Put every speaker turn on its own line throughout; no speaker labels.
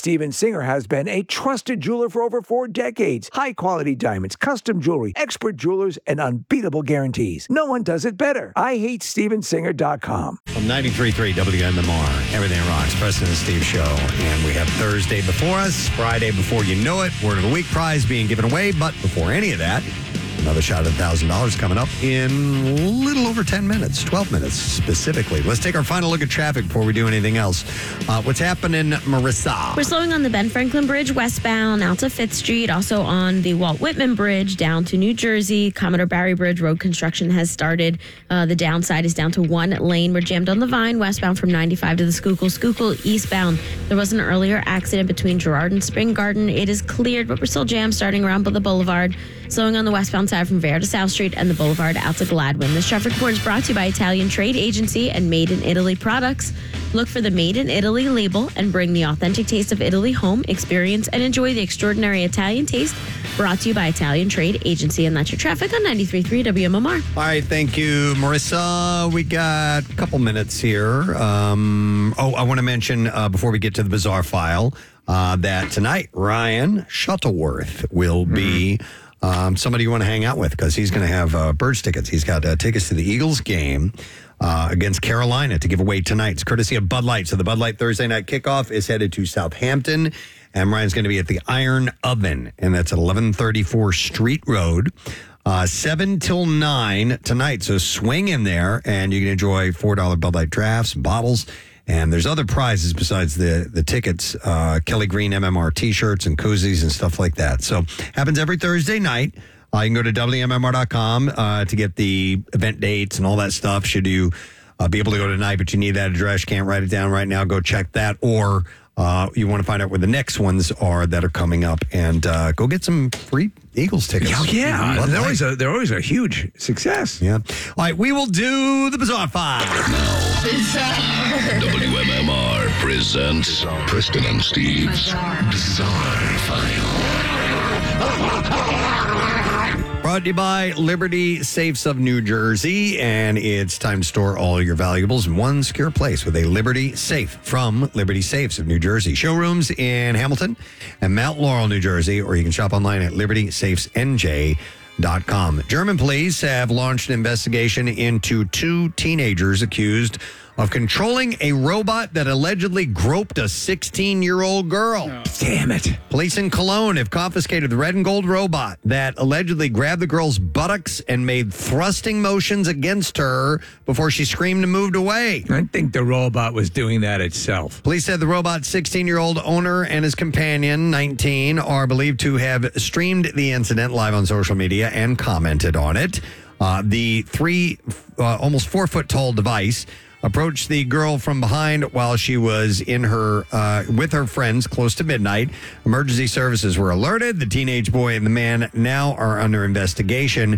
Steven Singer has been a trusted jeweler for over 4 decades. High-quality diamonds, custom jewelry, expert jewelers, and unbeatable guarantees. No one does it better. IHateStevenSinger.com.
From 93.3 WMMR, Everything Rocks, Preston and Steve Show. And we have Thursday before us, Friday before you know it, Word of the Week prize being given away. But before any of that, another shot at $1,000 coming up in a little over 10 minutes, 12 minutes specifically. Let's take our final look at traffic before we do anything else. What's happening, Marissa?
We're slowing on the Ben Franklin Bridge westbound out to Fifth Street, also on the Walt Whitman Bridge down to New Jersey. Commodore Barry Bridge road construction has started. The downside is down to 1 lane. We're jammed on the Vine westbound from 95 to the Schuylkill eastbound. There was an earlier accident between Girard and Spring Garden. It is cleared, but we're still jammed starting around the Boulevard. Slowing on the westbound side from Vere to South Street and the Boulevard out to Gladwin. This traffic report is brought to you by Italian Trade Agency and Made in Italy products. Look for the Made in Italy label and bring the authentic taste of Italy home. Experience and enjoy the extraordinary Italian taste. Brought to you by Italian Trade Agency. And that's your traffic on 93.3 WMMR.
All right, thank you, Marissa. We got a couple minutes here. I want to mention before we get to the bizarre file that tonight Ryan Shuttleworth will be somebody you want to hang out with because he's going to have Birds tickets. He's got tickets to the Eagles game against Carolina to give away tonight. It's courtesy of Bud Light. So the Bud Light Thursday night kickoff is headed to Southampton, and Ryan's going to be at the Iron Oven, and that's at 1134 Street Road. 7 till 9 tonight. So swing in there, and you can enjoy $4 Bud Light drafts and bottles. And there's other prizes besides the tickets, Kelly Green MMR T-shirts and koozies and stuff like that. So happens every Thursday night. You can go to WMMR.com to get the event dates and all that stuff. Should you be able to go tonight, but you need that address, can't write it down right now, go check that. Or you want to find out where the next ones are that are coming up, and go get some free Eagles tickets.
Oh, yeah. They're always a huge success.
Yeah. All right, we will do the Bizarre File.
WMMR presents Preston and Steve's Bizarre File.
Brought to you by Liberty Safes of New Jersey, and it's time to store all your valuables in one secure place with a Liberty Safe from Liberty Safes of New Jersey. Showrooms in Hamilton and Mount Laurel, New Jersey, or you can shop online at libertysafesnj.com. German police have launched an investigation into 2 teenagers accused of controlling a robot that allegedly groped a 16-year-old girl.
Oh. Damn it.
Police in Cologne have confiscated the red and gold robot that allegedly grabbed the girl's buttocks and made thrusting motions against her before she screamed and moved away.
I think the robot was doing that itself.
Police said the robot's 16-year-old owner and his companion, 19, are believed to have streamed the incident live on social media and commented on it. The almost 4-foot-tall device approached the girl from behind while she was in her with her friends close to midnight. Emergency services were alerted. The teenage boy and the man now are under investigation.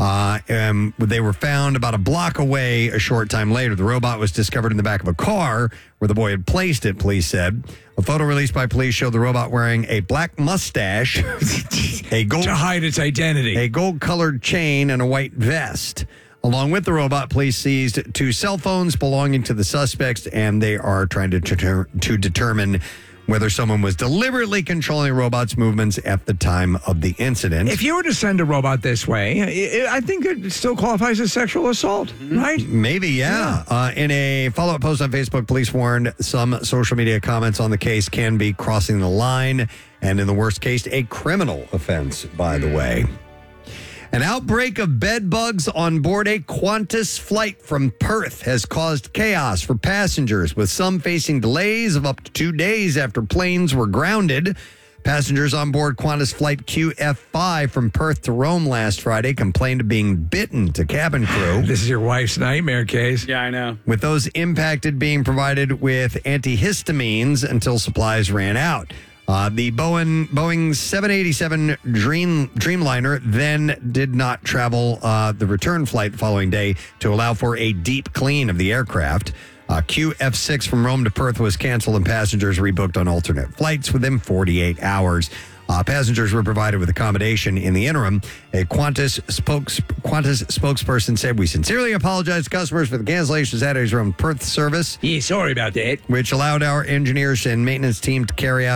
They were found about a block away a short time later. The robot was discovered in the back of a car where the boy had placed it, police said. A photo released by police showed the robot wearing a black mustache,
to hide its identity,
a gold-colored chain, and a white vest. Along with the robot, police seized 2 cell phones belonging to the suspects, and they are trying to determine whether someone was deliberately controlling the robot's movements at the time of the incident.
If you were to send a robot this way, I think it still qualifies as sexual assault, right?
Maybe, yeah. In a follow-up post on Facebook, police warned some social media comments on the case can be crossing the line, and in the worst case, a criminal offense, by the way. An outbreak of bed bugs on board a Qantas flight from Perth has caused chaos for passengers, with some facing delays of up to 2 days after planes were grounded. Passengers on board Qantas flight QF5 from Perth to Rome last Friday complained of being bitten to cabin crew.
This is your wife's nightmare case.
Yeah, I know.
With those impacted being provided with antihistamines until supplies ran out. The Boeing 787 Dreamliner then did not travel the return flight the following day to allow for a deep clean of the aircraft. QF6 from Rome to Perth was canceled and passengers rebooked on alternate flights within 48 hours. Passengers were provided with accommodation in the interim. A Qantas spokesperson said, "We sincerely apologize to customers for the cancellations of Saturday's Rome Perth service."
Yeah, sorry about that.
Which allowed our engineers and maintenance team to carry out